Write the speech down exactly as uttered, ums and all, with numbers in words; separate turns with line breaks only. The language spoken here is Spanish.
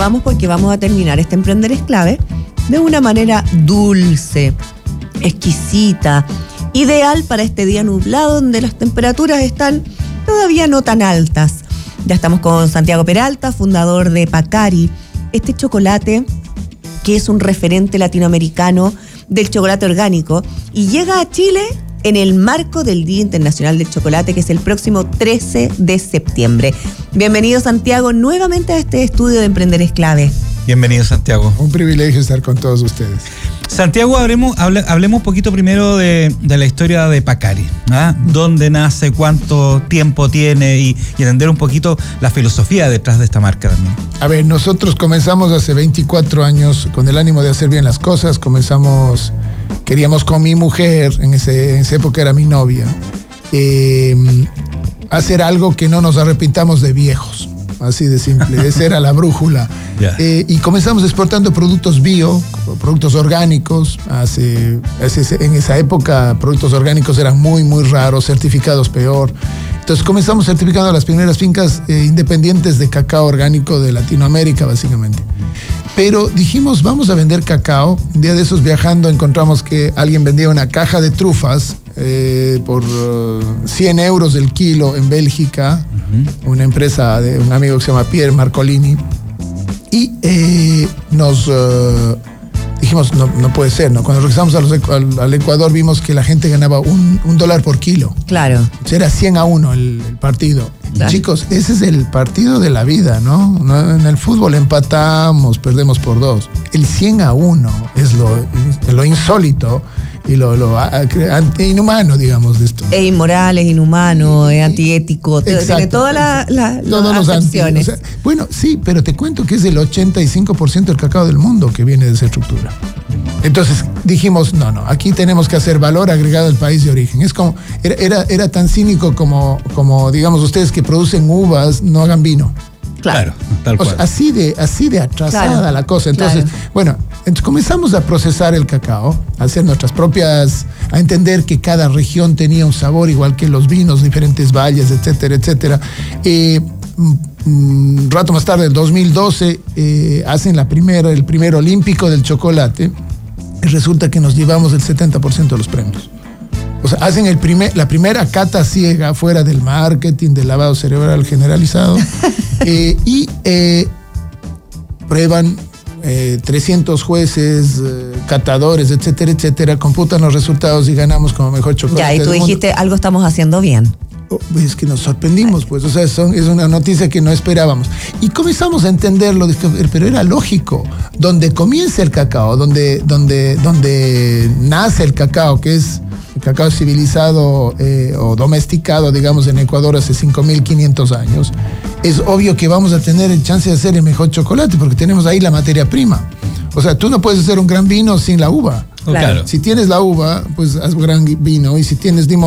vamos porque vamos a terminar este Emprender es Clave de una manera dulce, exquisita, ideal para este día nublado donde las temperaturas están todavía no tan altas. Ya estamos con Santiago Peralta, fundador de Pacari, este chocolate que es un referente latinoamericano del chocolate orgánico y llega a Chile en el marco del Día Internacional del Chocolate, que es el próximo trece de septiembre. Bienvenido, Santiago, nuevamente a este estudio de Emprender es Clave.
Bienvenido, Santiago.
Un privilegio estar con todos ustedes.
Santiago, hablemos, hable, hablemos un poquito primero de, de la historia de Pacari, ¿ah? ¿Dónde nace, cuánto tiempo tiene y, y entender un poquito la filosofía detrás de esta marca también?
A ver, nosotros comenzamos hace veinticuatro años con el ánimo de hacer bien las cosas. Comenzamos, queríamos con mi mujer, en, ese, en esa época era mi novia, eh, hacer algo que no nos arrepintamos de viejos. Así de simple, esa era la brújula. Yeah. Eh, y comenzamos exportando productos bio, productos orgánicos. Hace, hace, en esa época productos orgánicos eran muy, muy raros, certificados peor. Entonces comenzamos certificando las primeras fincas eh, independientes de cacao orgánico de Latinoamérica, básicamente. Pero dijimos, vamos a vender cacao. Un día de esos viajando encontramos que alguien vendía una caja de trufas eh, por uh, cien euros el kilo en Bélgica. Uh-huh. Una empresa de un amigo que se llama Pierre Marcolini. Y eh, nos uh, dijimos, no, no puede ser, ¿no? Cuando regresamos a los, al, al Ecuador vimos que la gente ganaba un, un dólar por kilo.
Claro.
O sea, era cien a uno el, el partido.
Claro.
Chicos, ese es el partido de la vida, ¿no? En el fútbol empatamos, perdemos por dos. El cien a uno es lo, lo insólito y lo, lo inhumano, digamos, de esto.
Es inmoral, es inhumano, es antiético, exacto. Tiene todas la, la,
Todos
las
los
acepciones.
Anti, o sea, bueno, sí, pero te cuento que es el ochenta y cinco por ciento del cacao del mundo que viene de esa estructura. Entonces dijimos, no, no, aquí tenemos que hacer valor agregado al país de origen. Es como, era, era, era tan cínico como, como, digamos, ustedes que producen uvas no hagan vino.
Claro, tal cual.
O sea, así de, así de atrasada claro, la cosa. Entonces, claro. bueno, entonces comenzamos a procesar el cacao, a hacer nuestras propias, a entender que cada región tenía un sabor igual que los vinos, diferentes valles, etcétera, etcétera. Eh, un rato más tarde, en dos mil doce, eh, hacen la primera, el primer olímpico del chocolate y resulta que nos llevamos el setenta por ciento de los premios. O sea, hacen el primer, la primera cata ciega fuera del marketing, del lavado cerebral generalizado eh, y eh, prueban eh, trescientos jueces, eh, catadores, etcétera, etcétera, computan los resultados y ganamos como mejor chocolate.
Ya, y tú dijiste, algo estamos haciendo bien.
Oh, es que nos sorprendimos, pues, o sea, son, es una noticia que no esperábamos. Y comenzamos a entenderlo, pero era lógico. Donde comienza el cacao, donde, donde, donde nace el cacao, que es el cacao civilizado eh, o domesticado, digamos, en Ecuador hace cinco mil quinientos años, es obvio que vamos a tener el chance de hacer el mejor chocolate, porque tenemos ahí la materia prima. O sea, tú no puedes hacer un gran vino sin la uva.
Claro.
Si tienes la uva, pues haz gran vino, y si tienes limón,